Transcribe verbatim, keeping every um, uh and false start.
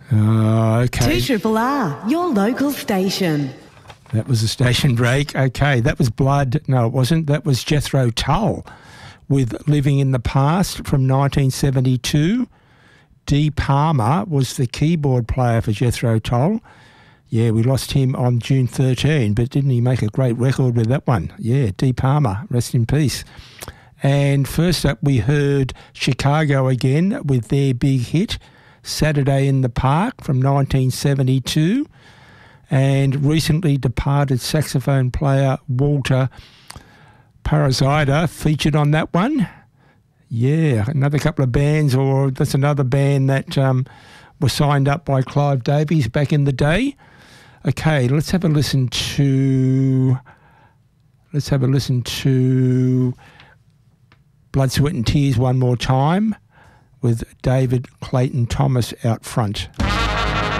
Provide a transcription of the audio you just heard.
Uh, okay. two R R, your local station. That was a station break. Okay, that was Blood. No, it wasn't. That was Jethro Tull with Living in the Past from nineteen seventy-two. Dee Palmer was the keyboard player for Jethro Tull. Yeah, we lost him on June thirteenth, but didn't he make a great record with that one? Yeah, Dee Palmer, rest in peace. And first up, we heard Chicago again with their big hit, Saturday in the Park from nineteen seventy-two. And recently departed saxophone player Walter Parazida featured on that one. Yeah, another couple of bands, or that's another band that um, was signed up by Clive Davies back in the day. Okay, let's have a listen to, let's have a listen to Blood, Sweat and Tears one more time with David Clayton Thomas out front.